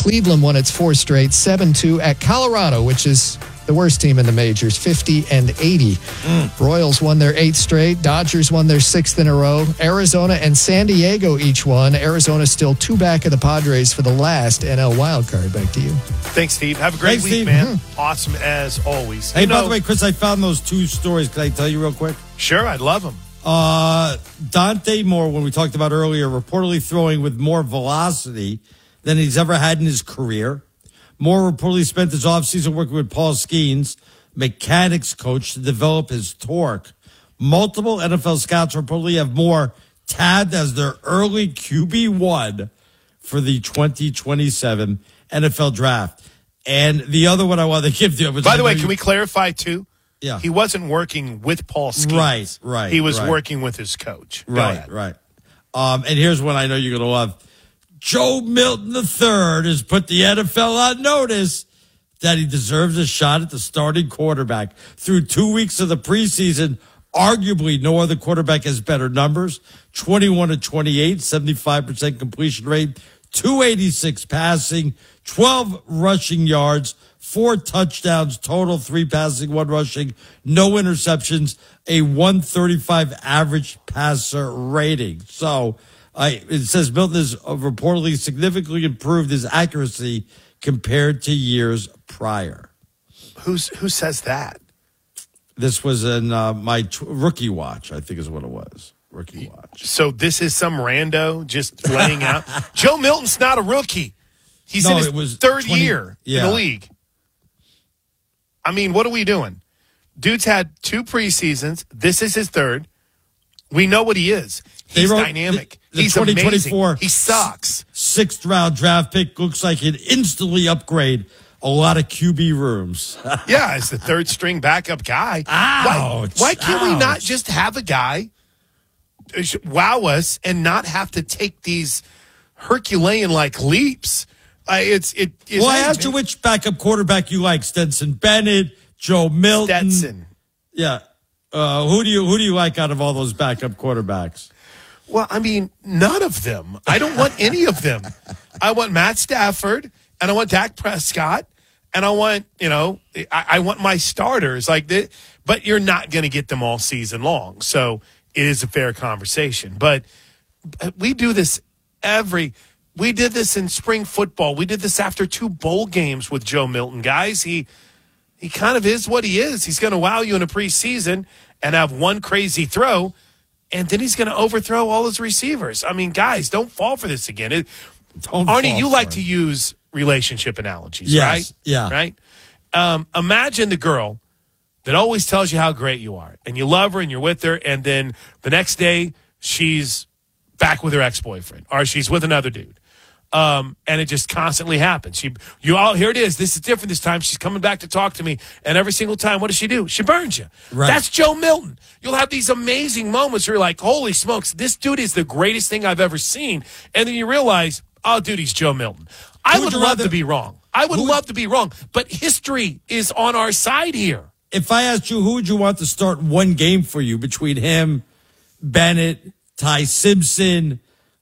Cleveland won its 4 straight, 7-2 at Colorado, which is the worst team in the majors, 50-80. Royals won their 8th straight. Dodgers won their 6th in a row. Arizona and San Diego each won. Arizona still 2 back of the Padres for the last NL wildcard. Back to you. Thanks, Steve. Have a great week, Steve. man. Awesome as always. Hey, by the way, Chris, I found those 2 stories. Can I tell you real quick? Sure, I'd love them. Dante Moore, when we talked about earlier, reportedly throwing with more velocity than he's ever had in his career. Moore reportedly spent his offseason working with Paul Skeens, mechanics coach, to develop his torque. Multiple NFL scouts reportedly have Moore tabbed as their early QB1 for the 2027 NFL draft. And the other one I want to give to you. By the way, can we clarify, too? Yeah. He wasn't working with Paul Skeens. Right. He was working with his coach. Right. And here's one I know you're going to love. Joe Milton III has put the NFL on notice that he deserves a shot at the starting quarterback. Through 2 weeks of the preseason, arguably no other quarterback has better numbers. 21-28, 75% completion rate, 286 passing, 12 rushing yards, 4 touchdowns total, 3 passing, 1 rushing, no interceptions, a 135 average passer rating. So it says Milton has reportedly significantly improved his accuracy compared to years prior. Who says that? This was in my rookie watch, I think is what it was. Rookie watch. So this is some rando just laying out. Joe Milton's not a rookie. He's in his third year in the league. I mean, what are we doing? Dude's had 2 preseasons. This is his third. We know what he is. He's dynamic. He's 2024. Amazing. He sucks. 6th round draft pick looks like he'd instantly upgrade a lot of QB rooms. Yeah, as the 3rd string backup guy. Ouch. Why can't we not just have a guy wow us and not have to take these Herculean-like leaps? I asked you which backup quarterback you like: Stetson Bennett, Joe Milton. Stetson. Yeah. Who do you like out of all those backup quarterbacks? Well, I mean, none of them. I don't want any of them. I want Matt Stafford, and I want Dak Prescott, and I want, I want my starters like this. But you're not going to get them all season long, so it is a fair conversation. But we do this we did this in spring football. We did this after 2 bowl games with Joe Milton, guys. He kind of is what he is. He's going to wow you in a preseason and have 1 crazy throw, and then he's going to overthrow all his receivers. I mean, guys, don't fall for this again. Arnie, you like to use relationship analogies, right? Yeah. Right? Imagine the girl that always tells you how great you are, and you love her and you're with her, and then the next day she's back with her ex-boyfriend, or she's with another dude. And it just constantly happens. Here it is. This is different this time. She's coming back to talk to me. And every single time, what does she do? She burns you. Right. That's Joe Milton. You'll have these amazing moments where you're like, holy smokes, this dude is the greatest thing I've ever seen. And then you realize, oh, dude, he's Joe Milton. I would love to be wrong. I would love to be wrong. But history is on our side here. If I asked you, who would you want to start one game for you between him, Bennett, Ty Simpson,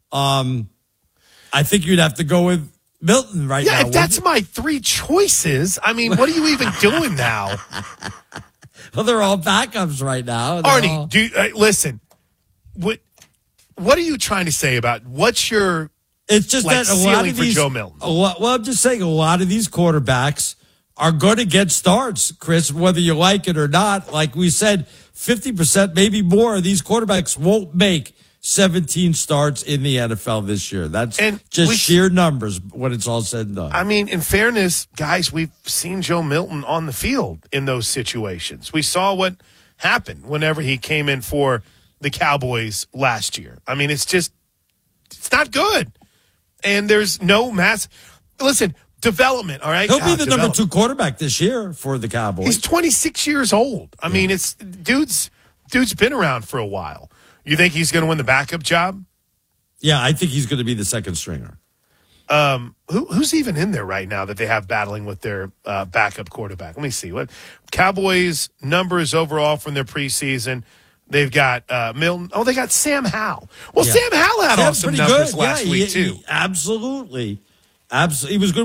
I think you'd have to go with Milton now. Yeah, if that's my 3 choices, I mean, what are you even doing now? Well, they're all backups right now. Arnie, listen. What are you trying to say about what's your It's just that a lot of these, for Joe Milton? I'm just saying a lot of these quarterbacks are going to get starts, Chris, whether you like it or not. Like we said, 50%, maybe more of these quarterbacks won't make 17 starts in the NFL this year. That's sheer numbers when it's all said and done. I mean, in fairness, guys, we've seen Joe Milton on the field in those situations. We saw what happened whenever he came in for the Cowboys last year. I mean, it's not good. And there's no listen, development, all right? He'll be the number 2 quarterback this year for the Cowboys. He's 26 years old. I mean, dude's been around for a while. You think he's going to win the backup job? Yeah, I think he's going to be the 2nd stringer. Who's even in there right now that they have battling with their backup quarterback? Let me see. What Cowboys numbers overall from their preseason? They've got Milton. Oh, they got Sam Howell. Well, Sam Howell had awesome numbers last week, too. Absolutely. He was good.